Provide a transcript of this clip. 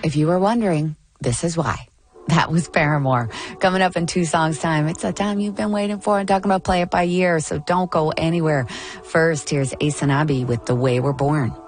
if you were wondering, this is why. That was Paramore. Coming up in 2 songs time. It's the time you've been waiting for. I'm talking about Play It By Year, so don't go anywhere. First, here's Ace and Abby with The Way We're Born.